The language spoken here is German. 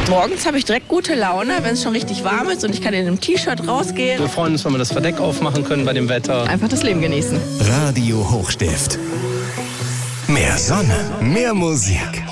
Morgens habe ich direkt gute Laune, wenn es schon richtig warm ist und ich kann in einem T-Shirt rausgehen. Wir freuen uns, wenn wir das Verdeck aufmachen können bei dem Wetter. Einfach das Leben genießen. Radio Hochstift. Mehr Sonne, mehr Musik.